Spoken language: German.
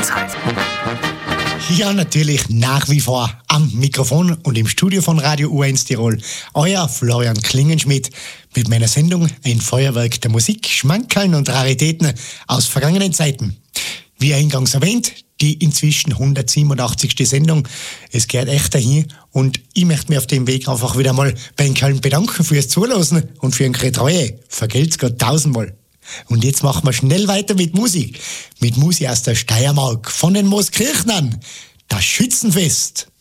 Weisheit. Ja, natürlich nach wie vor am Mikrofon und im Studio von Radio U1 Tirol. Euer Florian Klingenschmidt mit meiner Sendung Ein Feuerwerk der Musik, Schmankerln und Raritäten aus vergangenen Zeiten. Wie eingangs erwähnt, die inzwischen 187. Sendung. Es geht echt dahin und ich möchte mich auf dem Weg einfach wieder mal bei Köln bedanken fürs Zuhören und für eure Treue. Vergelt's Gott tausendmal. Und jetzt machen wir schnell weiter mit Musik. Mit Musik aus der Steiermark von den Mooskirchnern. Das Schützenfest.